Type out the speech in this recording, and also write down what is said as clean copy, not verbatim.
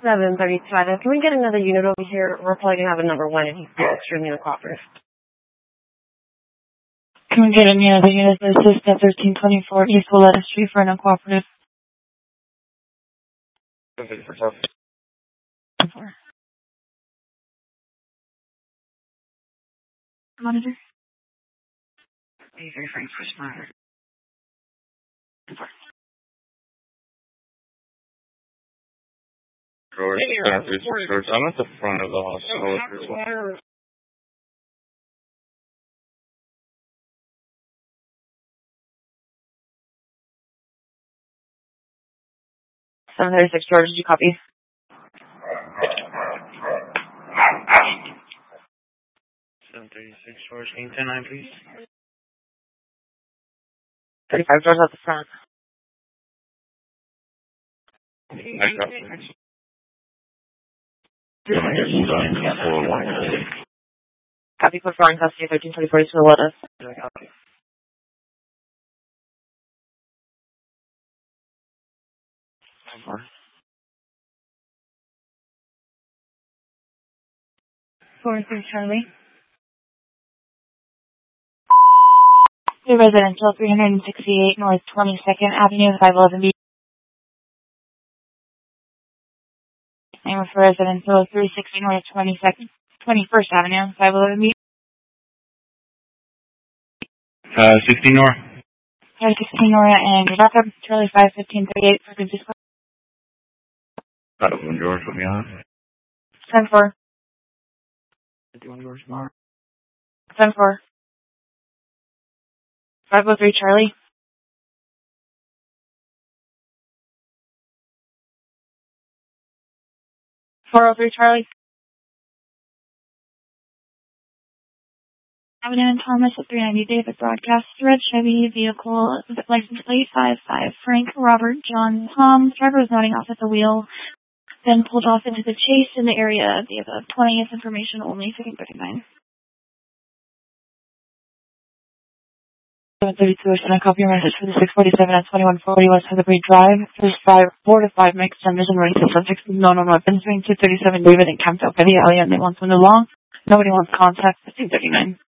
735. Can we get another unit over here? We're probably going to have a number 1 and he's extremely uncooperative. Can we get any other units to assist at 1324 East Willetta Street for an uncooperative? Monitor. Very frank, push monitor. George, I'm at the front of the hospital. 736 George, did you copy? 736 George, can you 10-9, please? 35 George at the front. I copy. Copy, put flying custody 1324 East Willetta. Copy. Forty-three Charlie. The residential 368 North 22nd Avenue, 511B. Name for residential 360 North 21st Avenue, 511B. 16 North. 16 Nora and Rebecca, Charlie 51538 for Francisco. 51 George, put me on. 10-4. 51 George, Mark. 10-4. 503 Charlie. 403 Charlie. Avenue and Thomas at 390 David Broadcast. Red Chevy vehicle, license plate 55. Frank, Robert, John, Tom. Driver was nodding off at the wheel. Then pulled off into the chase in the area of the above 20th information only, 1539. 732, should I copy your message for the 647 at 2140 West Heatherbury Drive? There's 4 to 5 mixed genders and races, subjects with known weapons, between 237 David and camped out by the alley, and they want to move along. Nobody wants contact, 1539.